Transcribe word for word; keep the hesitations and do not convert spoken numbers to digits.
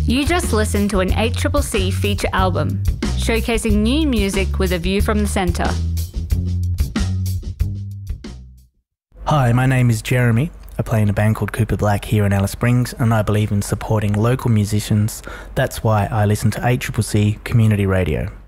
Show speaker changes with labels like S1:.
S1: You just listened to an A C C C feature album, showcasing new music with a view from the centre.
S2: Hi, my name is Jeremy. I play in a band called Cooper Black here in Alice Springs, and I believe in supporting local musicians. That's why I listen to A C C C Community Radio.